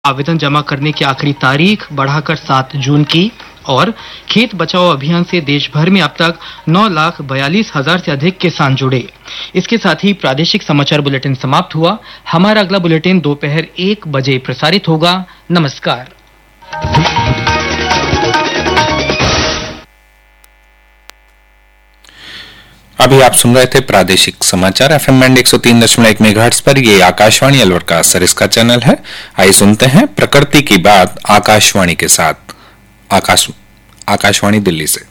आवेदन जमा करने की आखिरी तारीख बढ़ाकर 7 जून की। और खेत बचाओ अभियान से देश भर में अब तक 9,42,000 से अधिक किसान जुड़े। इसके साथ ही प्रादेशिक समाचार बुलेटिन समाप्त हुआ। हमारा अगला बुलेटिन दोपहर 1 बजे प्रसारित होगा। नमस्कार। अभी आप सुन रहे थे प्रादेशिक समाचार एफएम बैंड 103.1 मेगाहर्ट्ज पर। ये आकाशवाणी अलवर का सरिस का चैनल है। आइए सुनते हैं प्रकृति की बात आकाशवाणी के साथ। आकाशवाणी दिल्ली से।